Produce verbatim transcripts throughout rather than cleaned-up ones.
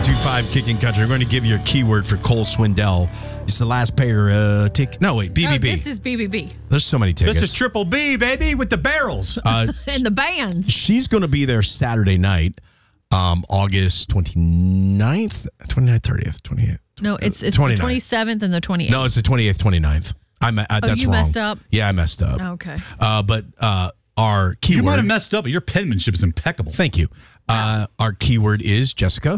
ninety-two point five Kicking Country. We're going to give you a keyword for Cole Swindell. It's the last payer uh, tick. No, wait, B B B. Oh, this is B B B. There's so many tickets. This is Triple B, baby, with the barrels. Uh, and the bands. She's going to be there Saturday night, um, August twenty-ninth, twenty-ninth, thirtieth, twenty-eighth. No, it's it's the twenty-seventh and the twenty-eighth. No, it's the twenty-eighth, twenty-ninth. I'm, uh, oh, that's you wrong. messed up? Yeah, I messed up. Okay. Uh, but uh, our keyword... You might have messed up, but your penmanship is impeccable. Thank you. Uh, our keyword is, Jessica?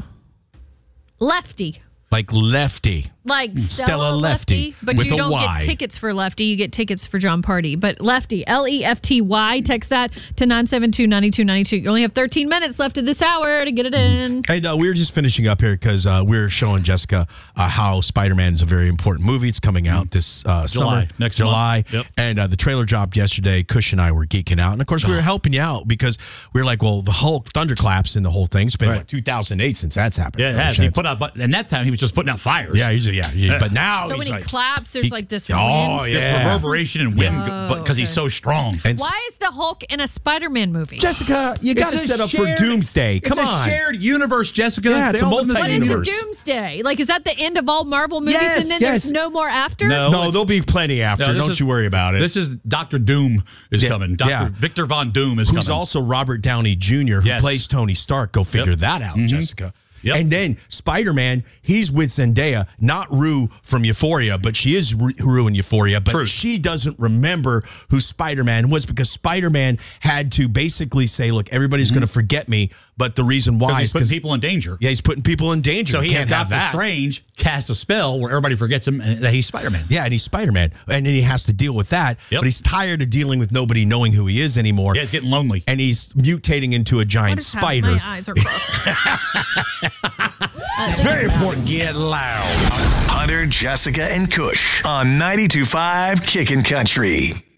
Lefty. Like lefty. Like Stella, Stella Lefty, Lefty, but with you a don't Y. get tickets for Lefty. You get tickets for John Party. But Lefty, L E F T Y, text that to nine seven two, nine two nine two. You only have thirteen minutes left of this hour to get it in. And uh, we were just finishing up here because uh, we we're showing Jessica uh, how Spider-Man is a very important movie. It's coming out this uh, July, summer. next July. month. Yep. And uh, the trailer dropped yesterday. Kush and I were geeking out. And, of course, we were helping you out because we were like, well, the Hulk thunderclaps and the whole thing. It's been, Right. what, two thousand eight since that's happened. Yeah, it has. He put out, but and that time he was just putting out fires. Yeah, he's, yeah, yeah. But now So he's when he like, claps, there's he- like this Oh, wind. yeah. This reverberation and wind, Yeah. but because he's so strong. And Why is the Hulk in a Spider-Man movie? Jessica, you got to It's a set up shared- for Doomsday. Come it's on. a shared universe, Jessica. Yeah, it's They a all live in the What same is the universe. Doomsday? Like, is that the end of all Marvel movies Yes, and then yes. there's no more after? No. No, it's- there'll be plenty after. No, this Don't is- you worry about it. This is Doctor Doom is Yeah, coming. Doctor yeah. Victor Von Doom is Who's coming. also Robert Downey Junior, who Yes. plays Tony Stark. Go figure Yep. that out, Mhm. Jessica. Yep. And then Spider-Man, he's with Zendaya, not Rue from Euphoria, but she is Ru Rue in Euphoria, but True. she doesn't remember who Spider-Man was because Spider-Man had to basically say, look, everybody's going to forget me, but the reason why Because he's is putting because people in danger. yeah, he's putting people in danger. So he has Can't have Doctor that. Strange cast a spell where everybody forgets him and that he's Spider-Man. Yeah, and he's Spider-Man, and then he has to deal with that, Yep. but he's tired of dealing with nobody knowing who he is anymore. Yeah, it's getting lonely. And he's mutating into a giant What is happening? spider. My eyes are crossing. It's very important. Get loud. Hunter, Jessica, and Kush on ninety-two point five Kickin' Country.